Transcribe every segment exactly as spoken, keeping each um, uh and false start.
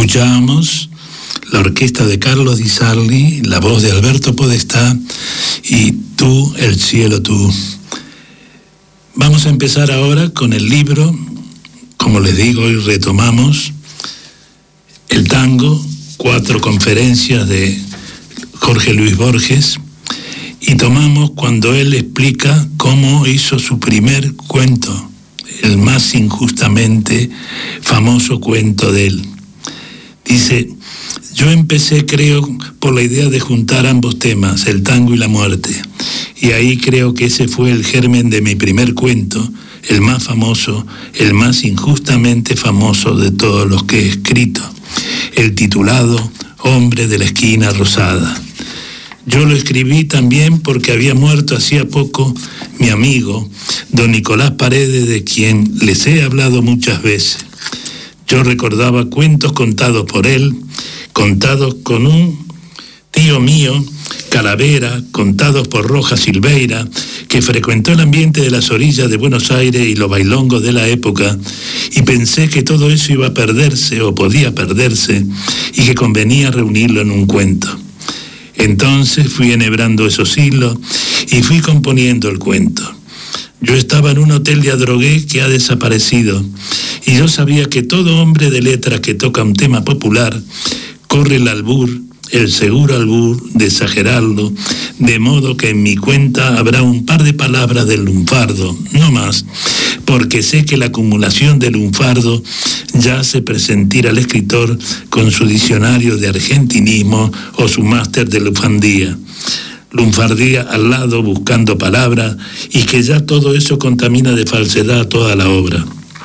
Escuchábamos la orquesta de Carlos Di Sarli, la voz de Alberto Podestá y Tú, el cielo, tú. Vamos a empezar ahora con el libro. Como les digo, hoy retomamos el tango, cuatro conferencias de Jorge Luis Borges, y tomamos cuando él explica cómo hizo su primer cuento, el más injustamente famoso cuento de él. Dice: yo empecé, creo, por la idea de juntar ambos temas, el tango y la muerte, y ahí creo que ese fue el germen de mi primer cuento, el más famoso, el más injustamente famoso de todos los que he escrito, el titulado Hombre de la esquina rosada. Yo lo escribí también porque había muerto hacía poco mi amigo, don Nicolás Paredes, de quien les he hablado muchas veces. Yo recordaba cuentos contados por él, contados con un tío mío, Calavera, contados por Rojas Silveira, que frecuentó el ambiente de las orillas de Buenos Aires y los bailongos de la época, y pensé que todo eso iba a perderse o podía perderse y que convenía reunirlo en un cuento. Entonces fui enhebrando esos hilos y fui componiendo el cuento. Yo estaba en un hotel de Adrogué que ha desaparecido, y yo sabía que todo hombre de letras que toca un tema popular corre el albur, el seguro albur de exagerarlo, de modo que en mi cuenta habrá un par de palabras del lunfardo, no más, porque sé que la acumulación del lunfardo ya hace presentir al escritor con su diccionario de argentinismo o su máster de lunfardía. Lunfardía al lado buscando palabras, y que ya todo eso contamina de falsedad toda la obra.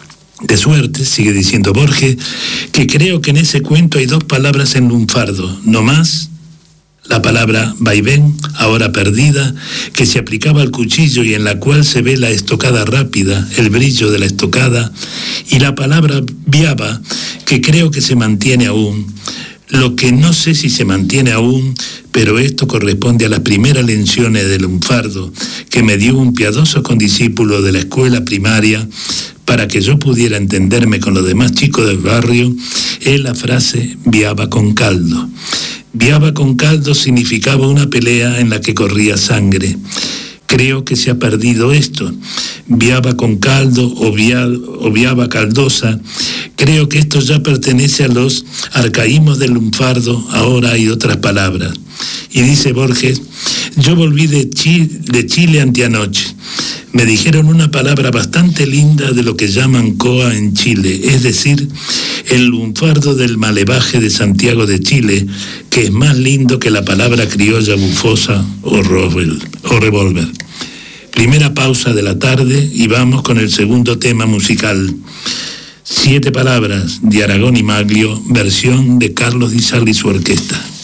De suerte, sigue diciendo Borges, que creo que en ese cuento hay dos palabras en lunfardo, no más: la palabra vaivén, ahora perdida, que se aplicaba al cuchillo y en la cual se ve la estocada rápida, el brillo de la estocada, y la palabra viaba, que creo que se mantiene aún. Lo que no sé si se mantiene aún, pero esto corresponde a las primeras lecciones del lunfardo que me dio un piadoso condiscípulo de la escuela primaria para que yo pudiera entenderme con los demás chicos del barrio, es la frase viaba con caldo. Viaba con caldo significaba una pelea en la que corría sangre. Creo que se ha perdido esto. Viaba con caldo o, via, o viaba caldosa. Creo que esto ya pertenece a los arcaísmos del lunfardo, ahora hay otras palabras. Y dice Borges: yo volví de Chile, de Chile anteanoche. Me dijeron una palabra bastante linda de lo que llaman coa en Chile, es decir, el lunfardo del malevaje de Santiago de Chile, que es más lindo que la palabra criolla bufosa o revólver. Primera pausa de la tarde y vamos con el segundo tema musical. Siete palabras de Aragón y Maglio, versión de Carlos Di Sarli y su orquesta.